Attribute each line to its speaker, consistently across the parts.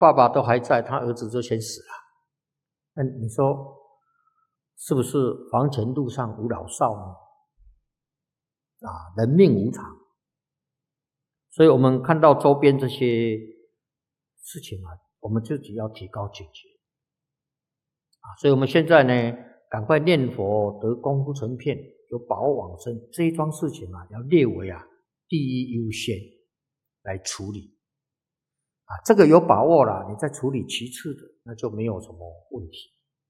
Speaker 1: 爸爸都还在，他儿子就先死了。那你说是不是房前路上无老少呢？人命无常，所以我们看到周边这些事情我们自己要提高警觉所以我们现在呢，赶快念佛得功夫成片，有把握往生，这一桩事情要列为第一优先来处理这个有把握了，你再处理其次的，那就没有什么问题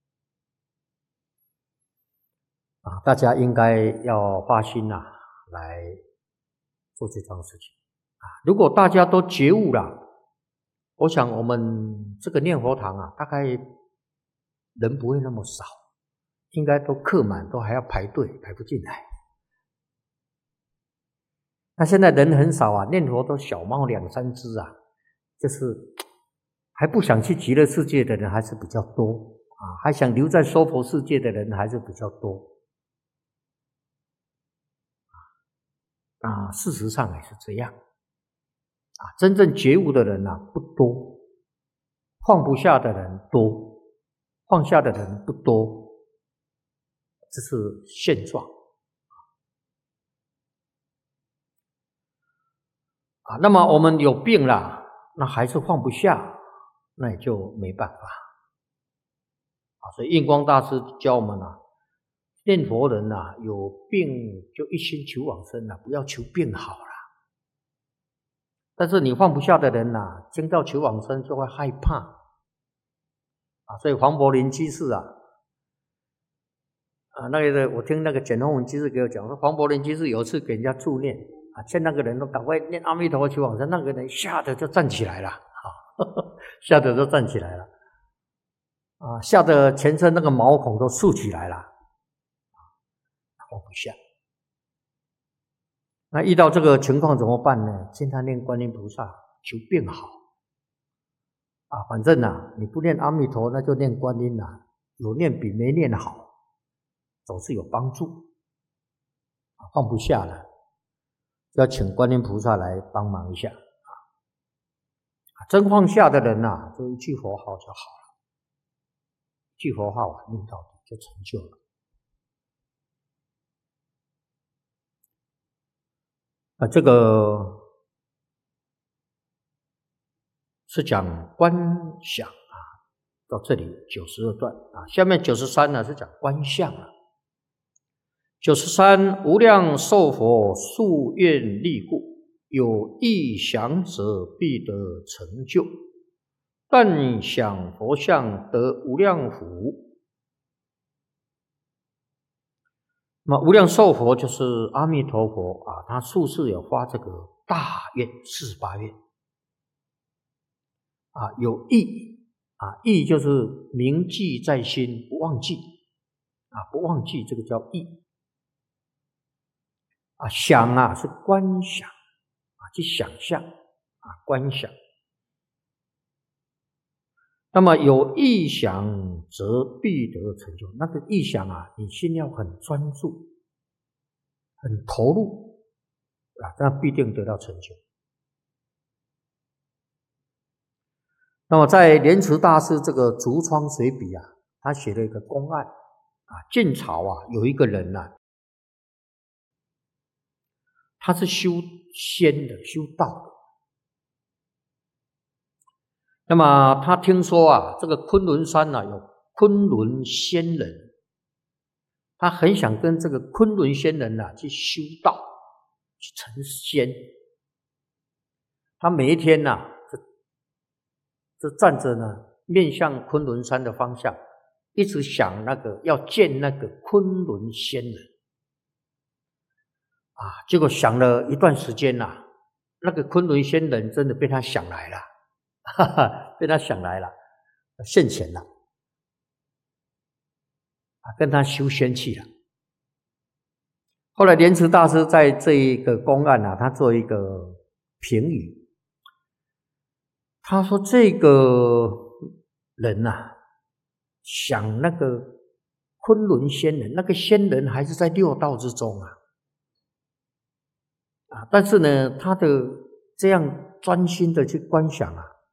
Speaker 1: 大家应该要发心来做这桩事情如果大家都觉悟了，我想我们这个念佛堂大概人不会那么少，应该都客满，都还要排队排不进来。那现在人很少念佛都小猫2、3只就是还不想去极乐世界的人还是比较多还想留在娑婆世界的人还是比较多事实上也是这样真正觉悟的人不多，放不下的人多，放下的人不多，这是现状那么我们有病了，那还是放不下，那也就没办法所以印光大师教我们念佛人有病就一心求往生不要求病好了。但是你放不下的人听到求往生就会害怕所以黄柏林居士那个我听那个简宏文居士给我讲说，黄柏林居士有一次给人家助念劝那个人都赶快念阿弥陀佛求往生，那个人吓得就站起来了吓得就站起来了吓得全身那个毛孔都竖起来了放不下。那遇到这个情况怎么办呢？现在念观音菩萨求病好反正你不念阿弥陀那就念观音有念比没念好，总是有帮助放不下了要请观音菩萨来帮忙一下真放下的人就一句佛号就好了，一句佛号念到底就成就了这个是讲观想到这里92段下面93是讲观相93无量寿佛夙愿力故，有意想者必得成就，但想佛像得无量福。那么无量寿佛就是阿弥陀佛他术士有发这个大愿48愿有意意就是铭记在心不忘记不忘记，这个叫意想是观想去想象观想。那么有意想则必得成就，那个意想你心要很专注很投入这样必定得到成就。那么在莲池大师这个竹窗随笔他写了一个公案晋朝有一个人他是修仙的修道的，那么他听说这个昆仑山有昆仑仙人，他很想跟这个昆仑仙人去修道去成仙。他每一天就站着面向昆仑山的方向，一直想那个要见那个昆仑仙人结果想了一段时间那个昆仑仙人真的被他想来了被他想来了，现前了跟他修仙去了。后来莲池大师在这一个公案他做一个评语，他说这个人想那个昆仑仙人，那个仙人还是在六道之中但是呢他的这样专心的去观想